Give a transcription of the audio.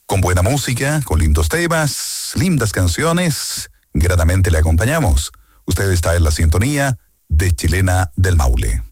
Con buena música, con lindos temas, lindas canciones, gratamente le acompañamos. Usted está en la sintonía de Chilena del Maule.